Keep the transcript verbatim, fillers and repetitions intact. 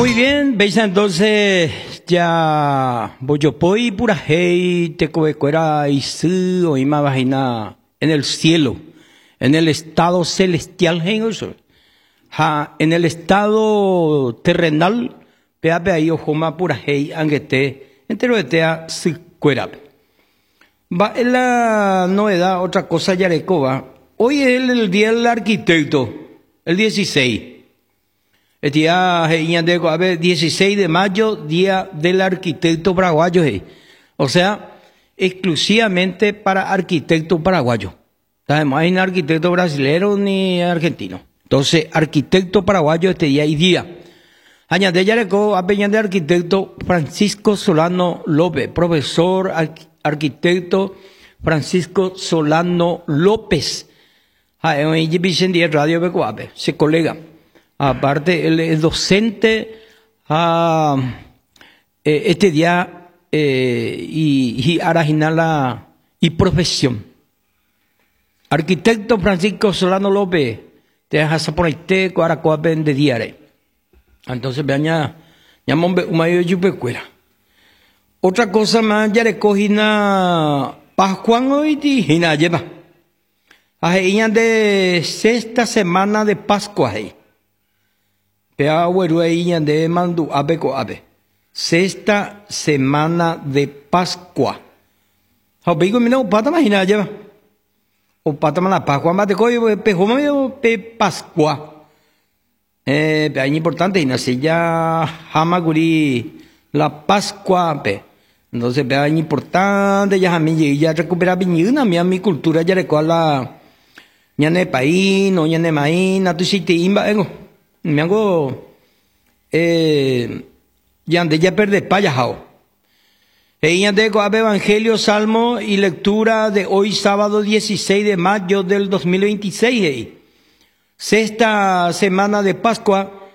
Muy bien, veis entonces ya Boyopoi pura hey te coecuera y su o ima vagina en el cielo, en el estado celestial, ha, en el estado terrenal, peape ahí ojoma pura hey angete, entero de tea su cuera. Va en la novedad, otra cosa yarecoba. Hoy es el día del arquitecto, el dieciséis. El día dieciséis de mayo, día del arquitecto paraguayo. O sea, exclusivamente para arquitecto paraguayo. No hay arquitecto brasileño ni argentino. Entonces, arquitecto paraguayo este día y día. Añade yareco, apeñan de arquitecto Francisco Solano López, profesor arquitecto Francisco Solano López. Radio Becuape, se colega. Aparte, él es docente uh, eh, este día eh, y, y arajinala y profesión. Arquitecto Francisco Solano López, te dejas por ahí te cuaracoape de diare. Entonces, vean ya, ya mombe umayo yupecuera. Otra cosa más, ya recogina Pascuán hoy y na lleva. Ajeña de sexta semana de Pascua ahí. Pea huerueña de mandu abeco abe. Sexta semana de Pascua. Habigo mina upata mahina lleva. Upata mana Pascua mate coyo pejoma pe Pascua. Eh, pe importante y nace ya hamaguri la Pascua pe. Entonces pe importante ya mi ya recupera viñuna mi mi cultura ya recuerda ñane país no ñane maíz na tu siti imba ego. Me hago eh ya de ya perde payajao. Ella de Coabe Evangelio, Salmo y lectura de hoy sábado dieciséis de mayo del dos mil veintiséis. Sexta semana de Pascua,